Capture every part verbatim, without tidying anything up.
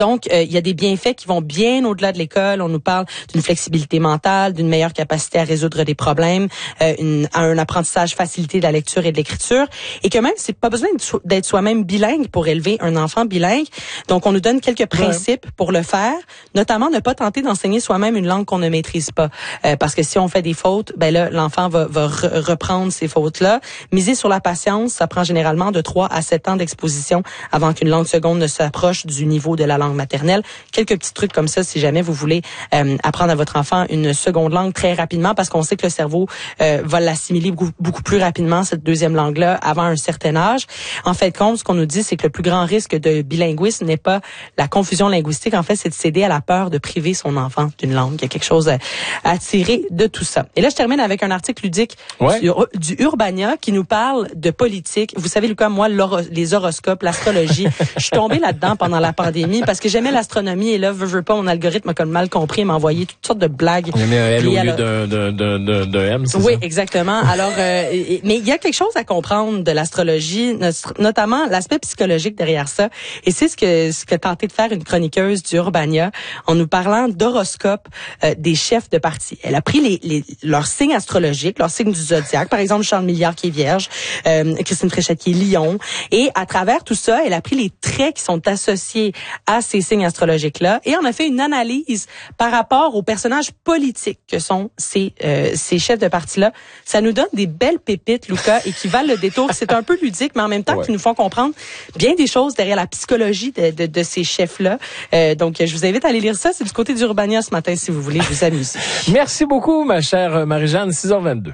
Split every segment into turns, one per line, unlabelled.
Donc, euh, il y a des bienfaits qui vont bien au-delà de l'école. On nous parle d'une flexibilité mentale, d'une meilleure capacité à résoudre des problèmes, euh, une, un apprentissage facilité de la lecture et de l'écriture, et que même, c'est pas besoin d'être soi-même bilingue pour élever un enfant bilingue. Donc, on nous donne quelques principes ouais. pour le faire, notamment ne pas tenter d'enseigner soi-même une langue qu'on ne maîtrise pas, euh, parce que si on fait des fautes, ben là, l'enfant va, va re- reprendre ces fautes-là. Miser sur la patience, ça prend généralement de trois à sept ans d'exposition avant qu'une langue seconde ne s'approche du niveau de la langue maternelle. Quelques petits trucs comme ça si jamais vous voulez euh, apprendre à votre enfant une seconde langue très rapidement, parce qu'on sait que le cerveau euh, va l'assimiler beaucoup, beaucoup plus rapidement, cette deuxième langue-là, avant un certain âge. En fait, compte, ce qu'on nous dit, c'est que le plus grand risque de bilinguisme n'est pas la confusion linguistique. En fait, c'est de céder à la peur de priver son enfant d'une langue. Il y a quelque chose à, à tirer de tout ça. Et là, je termine avec un article ludique ouais. du, du Urbania qui nous parle de politique. Vous savez, Lucas, moi, les horoscopes, l'astrologie, je suis tombée là-dedans pendant la pandémie parce que j'aimais l'astronomie et là, je veux pas, mon algorithme a comme mal compris, m'a envoyé toutes sortes de blagues.
On a mis un L au lieu de, de, de, de, de M, c'est
oui,
ça?
exactement. Alors, euh, mais il y a quelque chose à comprendre de l'astrologie, notamment l'aspect psychologique derrière ça. Et c'est ce que ce que tentait de faire une chroniqueuse du Urbania en nous parlant d'horoscopes euh, des chefs de parti. Elle a pris les, les leurs signes astrologiques, leurs signes du zodiaque. Par exemple, Charles Milliard qui est Vierge, euh, Christine Fréchette qui est Lion. Et à travers tout ça, elle a pris les traits qui sont associés à ces signes astrologiques-là et on a fait une analyse par rapport aux personnages politiques que sont ces euh, ces chefs de parti-là. Ça nous donne des belles pépites, Lucas, et qui valent le détour. C'est un peu ludique, mais en même temps ouais. qui nous font comprendre bien des choses derrière la psychologie de, de, de ces chefs-là. Euh, donc, je vous invite à aller lire ça. C'est du côté du Urbania ce matin, si vous voulez vous amuser.
Merci beaucoup, ma chère Marie-Jeanne. six heures vingt-deux.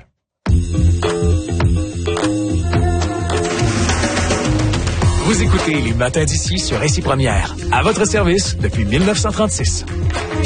Vous écoutez les matins d'ici sur Récit Première. À votre service depuis mille neuf cent trente-six.